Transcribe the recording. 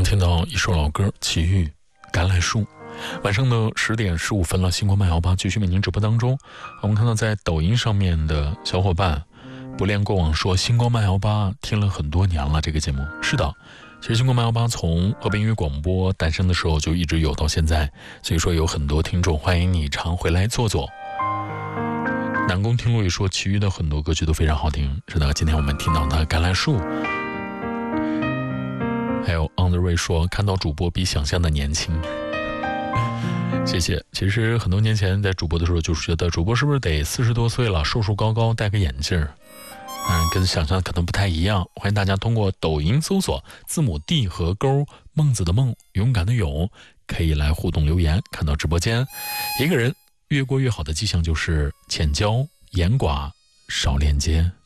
刚听到一首老歌《奇遇橄榄树》。晚上的10点15分了，星光慢摇吧继续为您直播当中。我们看到在抖音上面的小伙伴不恋过往说，星光慢摇吧听了很多年了。这个节目是的，其实星光慢摇吧从河北音乐广播诞生的时候就一直有到现在，所以说有很多听众欢迎你常回来坐坐。南宫听路也说，其余的很多歌曲都非常好听。是的，今天我们听到的橄榄树。还有 On the Way 说，看到主播比想象的年轻。谢谢。其实很多年前在主播的时候，就是觉得主播是不是得40多岁了，瘦瘦高高，戴个眼镜，跟想象可能不太一样。欢迎大家通过抖音搜索字母 D 和勾，孟子的孟，勇敢的勇，可以来互动留言。看到直播间，一个人越过越好的迹象就是浅交、严寡、少链接。